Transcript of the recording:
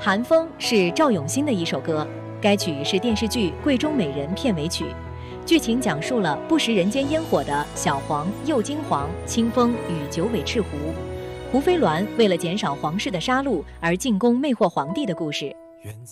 寒风是赵咏欣的一首歌，该曲是电视剧《贵州美人》片尾曲。剧情讲述了不食人间烟火的小黄、右金黄、清风与九尾赤狐。胡飞鸾为了减少皇室的杀戮而进宫魅惑皇帝的故事。